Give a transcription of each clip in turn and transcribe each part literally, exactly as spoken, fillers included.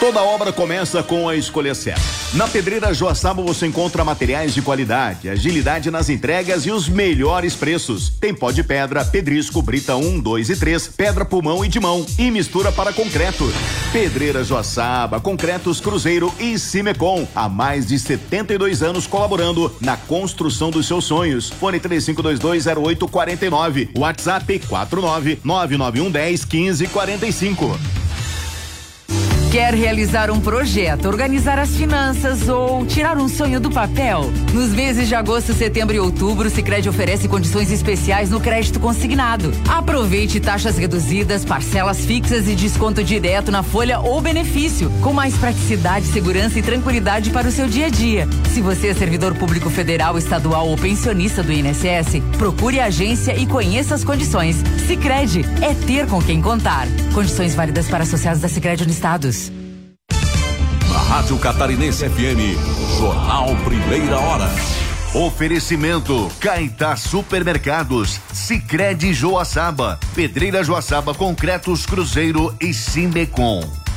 Toda obra começa com a escolha certa. Na Pedreira Joaçaba você encontra materiais de qualidade, agilidade nas entregas e os melhores preços. Tem pó de pedra, pedrisco, brita um, dois e três, pedra pulmão e de mão e mistura para concreto. Pedreira Joaçaba, Concretos Cruzeiro e Cimecom. Há mais de setenta e dois anos colaborando na construção dos seus sonhos. Fone três cinco dois dois zero oito quatro nove. WhatsApp quatro nove nove nove um um zero um cinco quatro cinco. Quer realizar um projeto, organizar as finanças ou tirar um sonho do papel? Nos meses de agosto, setembro e outubro, o Sicredi oferece condições especiais no crédito consignado. Aproveite taxas reduzidas, parcelas fixas e desconto direto na folha ou benefício, com mais praticidade, segurança e tranquilidade para o seu dia a dia. Se você é servidor público federal, estadual ou pensionista do I N S S, procure a agência e conheça as condições. Sicredi é ter com quem contar. Condições válidas para associados da Sicredi Unistados. Na Rádio Catarinense F M, Jornal Primeira Hora. Oferecimento Caetá Supermercados, Sicredi Joaçaba, Pedreira Joaçaba, Concretos Cruzeiro e Cimecom.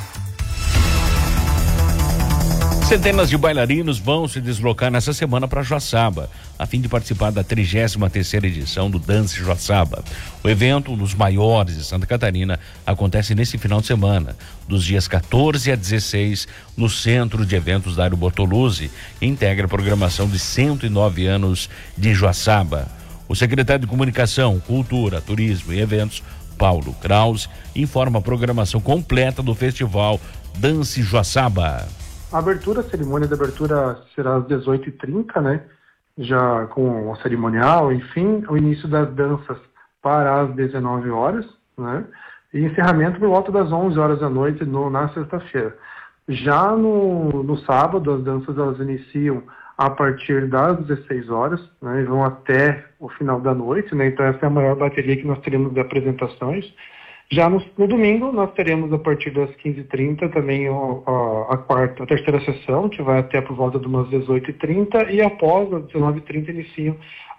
Centenas de bailarinos vão se deslocar nessa semana para Joaçaba, a fim de participar da trigésima terceira edição do Dance Joaçaba. O evento, um dos maiores de Santa Catarina, acontece nesse final de semana, dos dias quatorze a dezesseis, no Centro de Eventos da Dário Bortoluzzi, e integra a programação de cento e nove anos de Joaçaba. O secretário de Comunicação, Cultura, Turismo e Eventos, Paulo Kraus, informa a programação completa do festival Dance Joaçaba. A abertura, a cerimônia de abertura será às dezoito e trinta, né? Já com o cerimonial, enfim, o início das danças para as dezenove horas, né? E encerramento por volta das onze horas da noite no, na sexta-feira. Já no, no sábado, as danças elas iniciam a partir das dezesseis horas, né? E vão até o final da noite, né? Então essa é a maior bateria que nós teremos de apresentações. Já no, no domingo, nós teremos a partir das quinze e trinta também o, a, a quarta, a terceira sessão, que vai até por volta de umas dezoito e trinta, e após as dezenove e trinta iniciam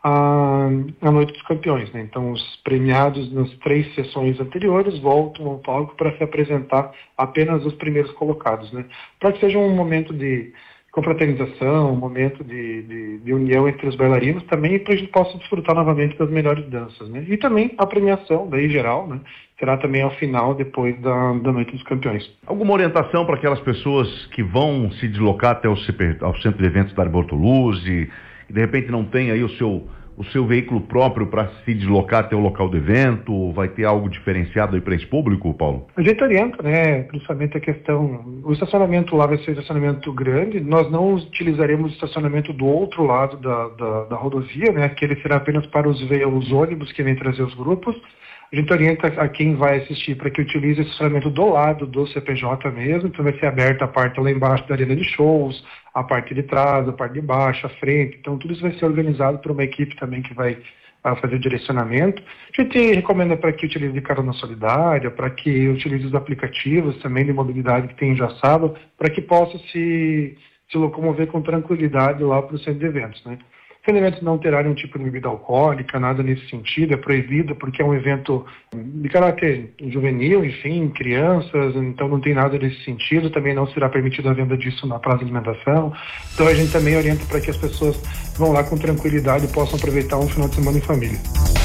a, a Noite dos Campeões, né? Então, os premiados nas três sessões anteriores voltam ao palco para se apresentar apenas os primeiros colocados, né? Para que seja um momento de confraternização, um momento de, de, de união entre os bailarinos também, para a gente possa desfrutar novamente das melhores danças, né? E também a premiação, daí geral, né? Será também ao final, depois da, da Noite dos Campeões. Alguma orientação para aquelas pessoas que vão se deslocar até o C P, ao Centro de Eventos da Dário Bortoluzzi e de repente não tem aí o seu, o seu veículo próprio para se deslocar até o local do evento? Vai ter algo diferenciado aí para esse público, Paulo? A gente orienta, né, principalmente a questão, o estacionamento lá vai ser um estacionamento grande, nós não utilizaremos o estacionamento do outro lado da, da, da rodovia, né, que ele será apenas para os, os ônibus que vêm trazer os grupos. A gente orienta a quem vai assistir para que utilize esse estacionamento do lado do C P J mesmo, então vai ser aberta a parte lá embaixo da arena de shows, a parte de trás, a parte de baixo, a frente, então tudo isso vai ser organizado por uma equipe também que vai a fazer o direcionamento. A gente recomenda para que utilize de carona solidária, para que utilize os aplicativos também de mobilidade que tem em Joaçaba, para que possa se, se locomover com tranquilidade lá para o centro de eventos, né? Os eventos não terá nenhum tipo de bebida alcoólica, nada nesse sentido, é proibido porque é um evento de caráter juvenil, enfim, crianças, então não tem nada nesse sentido, também não será permitida a venda disso na praça de alimentação, então a gente também orienta para que as pessoas vão lá com tranquilidade e possam aproveitar um final de semana em família.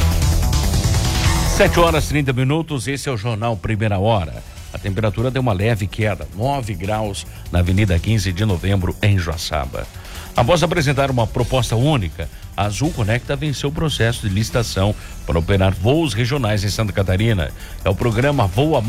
sete horas e trinta minutos, esse é o Jornal Primeira Hora. A temperatura deu uma leve queda, nove graus na Avenida quinze de Novembro, em Joaçaba. Após apresentar uma proposta única, a Azul Conecta venceu o processo de licitação para operar voos regionais em Santa Catarina. É o programa Voa